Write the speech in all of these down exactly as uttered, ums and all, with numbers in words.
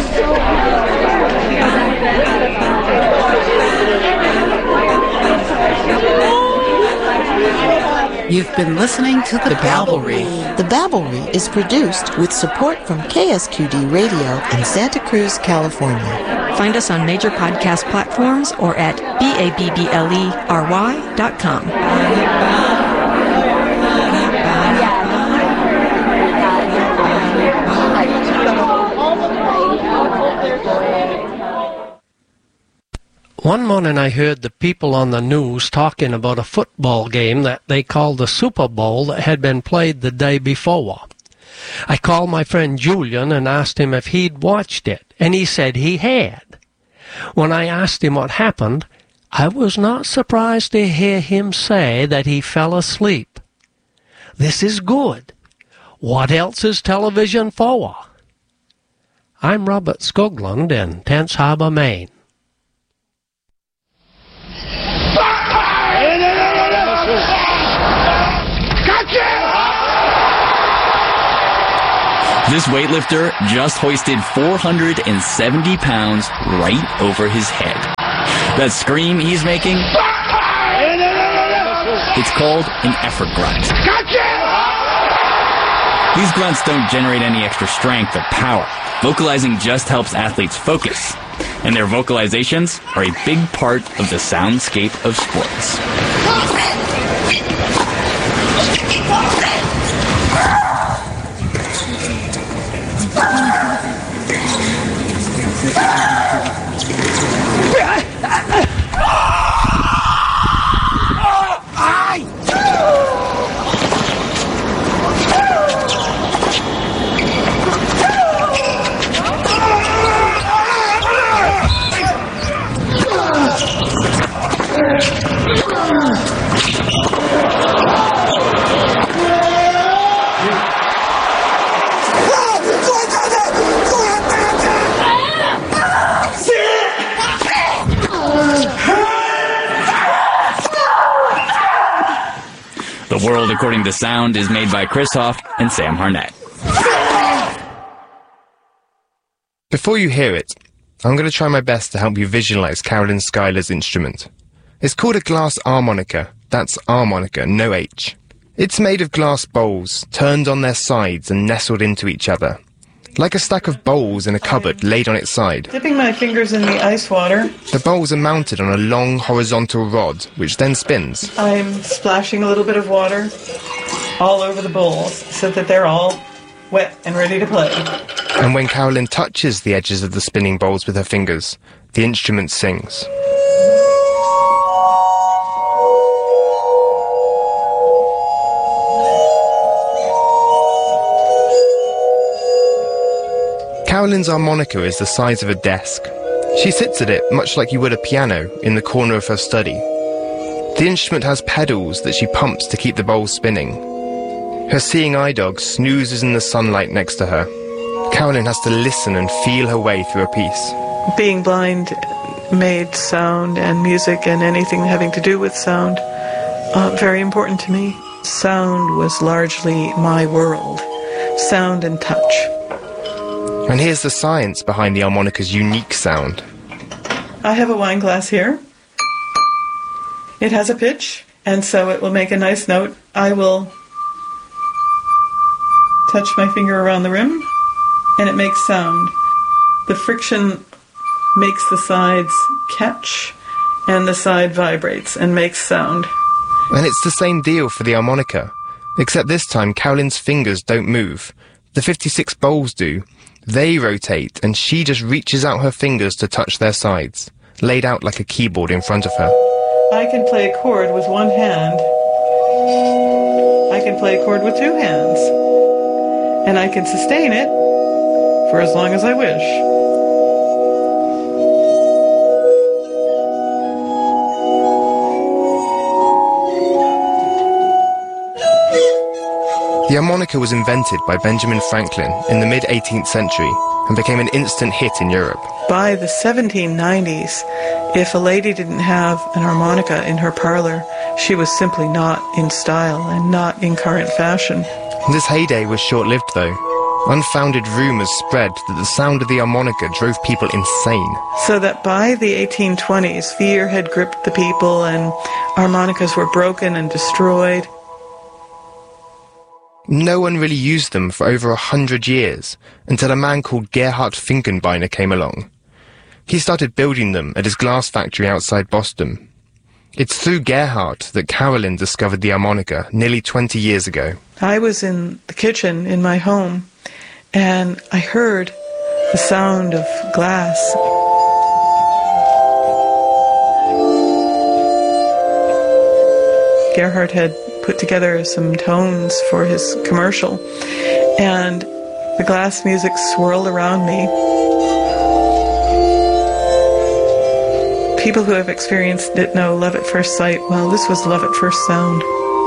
You've been listening to The, the Babblery. The Babblery is produced with support from K S Q D Radio in Santa Cruz, California. Find us on major podcast platforms or at B A B B L E R Y dot com. One morning I heard the people on the news talking about a football game that they called the Super Bowl that had been played the day before. I called my friend Julian and asked him if he'd watched it, and he said he had. When I asked him what happened, I was not surprised to hear him say that he fell asleep. This is good. What else is television for? I'm Robert Skoglund in Tense Harbor, Maine. This weightlifter just hoisted four hundred seventy pounds right over his head. That scream he's making, it's called an effort grunt. These grunts don't generate any extra strength or power. Vocalizing just helps athletes focus. And their vocalizations are a big part of the soundscape of sports. The World According to Sound is made by Chris Hoff and Sam Harnett. Before you hear it, I'm going to try my best to help you visualize Carolyn Schuyler's instrument. It's called a glass harmonica. That's harmonica, no H. It's made of glass bowls, turned on their sides and nestled into each other. Like a stack of bowls in a cupboard laid on its side. Dipping my fingers in the ice water. The bowls are mounted on a long horizontal rod, which then spins. I'm splashing a little bit of water all over the bowls so that they're all wet and ready to play. And when Carolyn touches the edges of the spinning bowls with her fingers, the instrument sings. Carolyn's harmonica is the size of a desk. She sits at it much like you would a piano in the corner of her study. The instrument has pedals that she pumps to keep the bowls spinning. Her seeing eye dog snoozes in the sunlight next to her. Carolyn has to listen and feel her way through a piece. Being blind made sound and music and anything having to do with sound uh, very important to me. Sound was largely my world. Sound and touch. And here's the science behind the harmonica's unique sound. I have a wine glass here. It has a pitch, and so it will make a nice note. I will touch my finger around the rim, and it makes sound. The friction makes the sides catch, and the side vibrates and makes sound. And it's the same deal for the harmonica, except this time Carolyn's fingers don't move. The fifty-six bowls do. They rotate, and she just reaches out her fingers to touch their sides, laid out like a keyboard in front of her. I can play a chord with one hand. I can play a chord with two hands. And I can sustain it for as long as I wish. The harmonica was invented by Benjamin Franklin in the mid-eighteenth century and became an instant hit in Europe. By the seventeen nineties, if a lady didn't have an harmonica in her parlor, she was simply not in style and not in current fashion. This heyday was short-lived, though. Unfounded rumours spread that the sound of the harmonica drove people insane. So that by the eighteen twenties, fear had gripped the people and harmonicas were broken and destroyed. No one really used them for over a hundred years, until a man called Gerhard Finkenbeiner came along. He started building them at his glass factory outside Boston. It's through Gerhard that Carolyn discovered the harmonica nearly twenty years ago. I was in the kitchen in my home, and I heard the sound of glass. Gerhard had put together some tones for his commercial, and the glass music swirled around me. People who have experienced it know love at first sight. Well, this was love at first sound.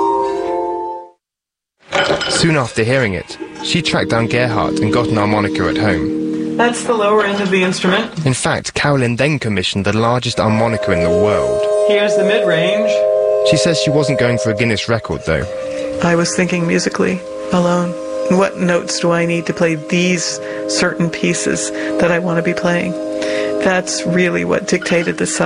Soon after hearing it, she tracked down Gerhard and got an harmonica at home. That's the lower end of the instrument. In fact, Carolyn then commissioned the largest harmonica in the world. Here's the mid-range. She says she wasn't going for a Guinness record, though. I was thinking musically, alone. What notes do I need to play these certain pieces that I want to be playing? That's really what dictated the sound.